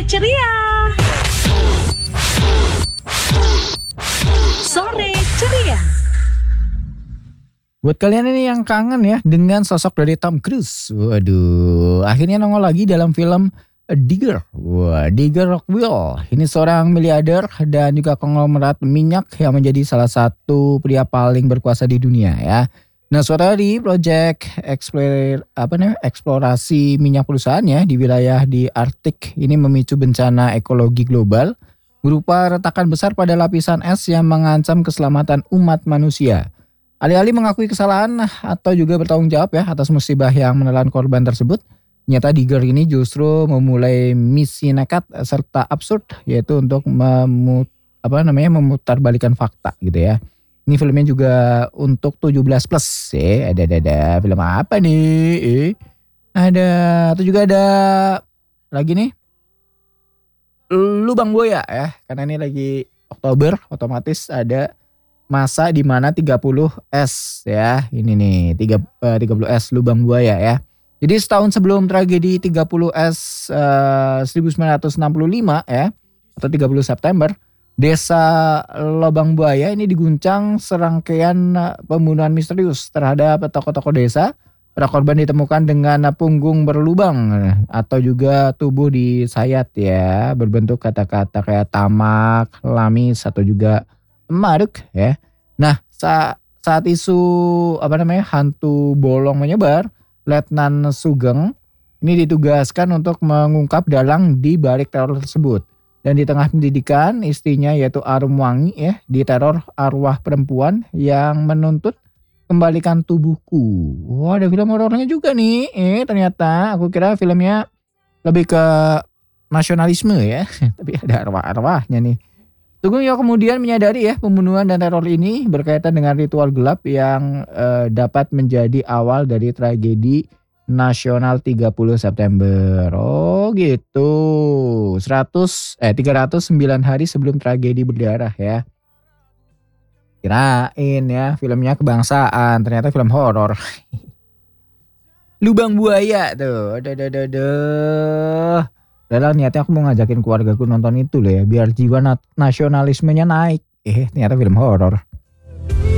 ceria. Sore ceria. Buat kalian ini yang kangen ya dengan sosok dari Tom Cruise. Waduh, akhirnya nongol lagi dalam film Digger. Wah, Digger Rockwell. Ini seorang miliarder dan juga konglomerat minyak yang menjadi salah satu pria paling berkuasa di dunia ya. Nah, suatu hari proyek eksplorasi minyak perusahaannya di wilayah di Arktik ini memicu bencana ekologi global berupa retakan besar pada lapisan es yang mengancam keselamatan umat manusia. Alih-alih mengakui kesalahan atau juga bertanggung jawab ya atas musibah yang menelan korban tersebut, ternyata Digger ini justru memulai misi nekat serta absurd yaitu untuk memutarbalikkan fakta gitu ya. Ini filmnya juga untuk 17 plus ya. Ada film apa nih? Ada atau juga ada lagi nih Lubang Buaya ya. Karena ini lagi Oktober, otomatis ada masa di mana 30S ya. Ini nih 30S Lubang Buaya ya. Jadi setahun sebelum tragedi 30S 1965 ya atau 30 September, Desa Lubang Buaya ini diguncang serangkaian pembunuhan misterius terhadap tokoh-tokoh desa. Para korban ditemukan dengan punggung berlubang atau juga tubuh disayat ya, berbentuk kata-kata kayak tamak, lamis atau juga maruk ya. Nah, saat isu hantu bolong menyebar, Letnan Sugeng ini ditugaskan untuk mengungkap dalang di balik teror tersebut. Dan di tengah pendidikan, istrinya yaitu Arum Wangi ya, diteror arwah perempuan yang menuntut kembalikan tubuhku. Wah, ada film horornya juga nih. Ternyata aku kira filmnya lebih ke nasionalisme ya. Tapi ada arwah-arwahnya nih. Sugeng yang kemudian menyadari ya pembunuhan dan teror ini berkaitan dengan ritual gelap yang dapat menjadi awal dari tragedi nasional 30 September. Oh gitu. 309 hari sebelum tragedi berdarah ya. Kirain ya filmnya kebangsaan, ternyata film horor. Lubang Buaya tuh. Aduh. Padahal niatnya aku mau ngajakin keluargaku nonton itu loh ya, biar jiwa nasionalismenya naik. Ternyata film horor.